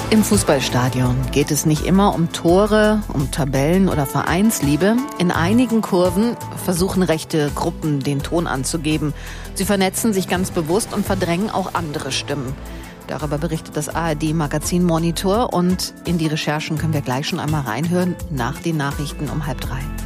Im Fußballstadion geht es nicht immer um Tore, um Tabellen oder Vereinsliebe. In einigen Kurven versuchen rechte Gruppen, den Ton anzugeben. Sie vernetzen sich ganz bewusst und verdrängen auch andere Stimmen. Darüber berichtet das ARD-Magazin Monitor und in die Recherchen können wir gleich schon einmal reinhören nach den Nachrichten um 14:30.